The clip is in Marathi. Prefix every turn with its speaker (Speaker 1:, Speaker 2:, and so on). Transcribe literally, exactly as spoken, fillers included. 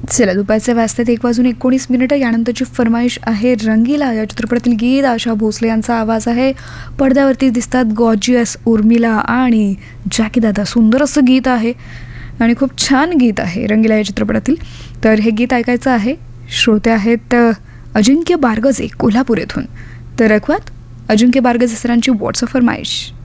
Speaker 1: चला, दुपारचे वाजतात एक वाजून एकोणीस मिनिटं. यानंतरची फरमाईश आहे रंगीला या चित्रपटातील गीत. आशा भोसले यांचा आवाज आहे. पडद्यावरती दिसतात गॉर्जियस उर्मिला आणि जॅकी दादा. सुंदर असं गीत आहे आणि खूप छान गीत आहे रंगीला या चित्रपटातील. तर हे गीत ऐकायचं आहे. श्रोते आहेत अजिंक्य बारगजे कोल्हापूर येथून. तर ऐकूयात अजिंक्य बारगजे सरांची व्हॉट्सअप फरमाईश.